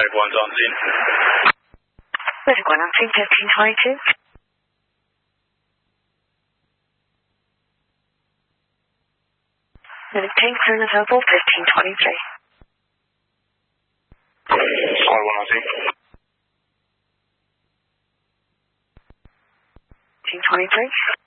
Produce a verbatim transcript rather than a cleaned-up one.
Medic one's on scene. Medic one on scene, fifteen twenty-two. Medic ten, clear the total, fifteen twenty-three. Squad one on scene. fifteen twenty-three.